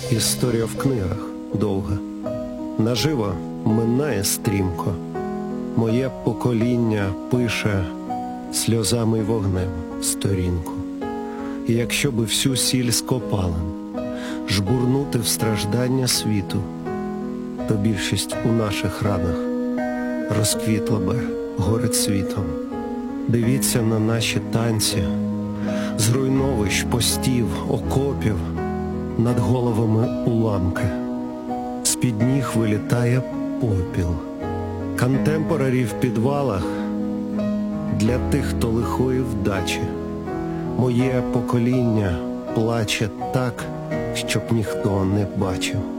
Історія в книгах довга, наживо минає стрімко. Моє покоління пише сльозами й вогнем сторінку. І якщо би всю сіль з копалин жбурнути в страждання світу, то більшість у наших ранах розквітла би горить світом. Дивіться на наші танці, зруйновищ, постів, окопів, над головами уламки. З-під ніг вилітає попіл. Контемпорарі в підвалах для тих, хто лихої вдачі. Моє покоління плаче так, щоб ніхто не бачив.